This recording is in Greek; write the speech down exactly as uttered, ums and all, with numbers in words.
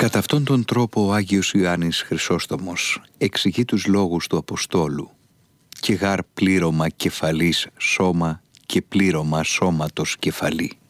Κατά αυτόν τον τρόπο ο Άγιος Ιωάννης Χρυσόστομος εξηγεί τους λόγους του Αποστόλου «Και γάρ πλήρωμα κεφαλής σώμα και πλήρωμα σώματος κεφαλή».